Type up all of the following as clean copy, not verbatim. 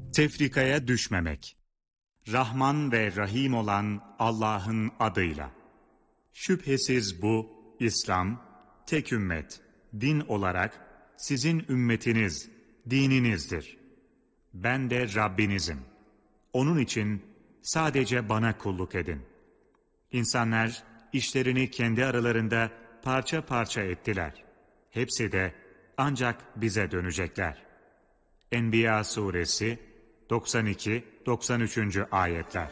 Tefrikaya düşmemek. Rahman ve Rahim olan Allah'ın adıyla. Şüphesiz bu, İslam, tek ümmet, din olarak sizin ümmetiniz, dininizdir. Ben de Rabbinizim. Onun için sadece bana kulluk edin. İnsanlar işlerini kendi aralarında parça parça ettiler. Hepsi de ancak bize dönecekler. Enbiya suresi 92-93. ayetler.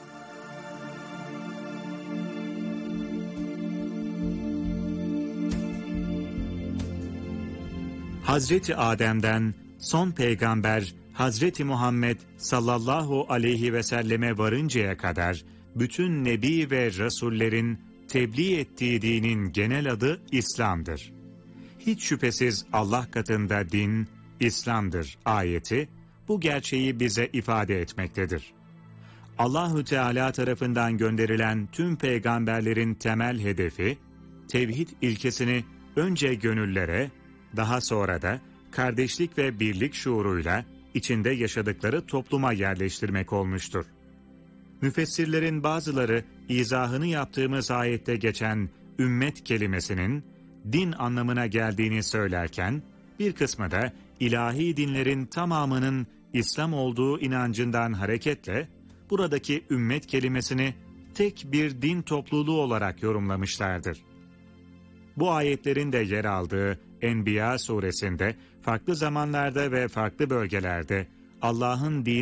Hazreti Adem'den son peygamber Hazreti Muhammed sallallahu aleyhi ve selleme varıncaya kadar bütün nebi ve rasullerin tebliğ ettiği dinin genel adı İslam'dır. Hiç şüphesiz Allah katında din, İslam'dır ayeti bu gerçeği bize ifade etmektedir. Allahü Teala tarafından gönderilen tüm peygamberlerin temel hedefi, tevhid ilkesini önce gönüllere, daha sonra da kardeşlik ve birlik şuuruyla içinde yaşadıkları topluma yerleştirmek olmuştur. Müfessirlerin bazıları izahını yaptığımız ayette geçen ümmet kelimesinin din anlamına geldiğini söylerken, bir kısmı da ilahi dinlerin tamamının İslam olduğu inancından hareketle buradaki ümmet kelimesini tek bir din topluluğu olarak yorumlamışlardır. Bu ayetlerin de yer aldığı Enbiya suresinde farklı zamanlarda ve farklı bölgelerde Allah'ın dini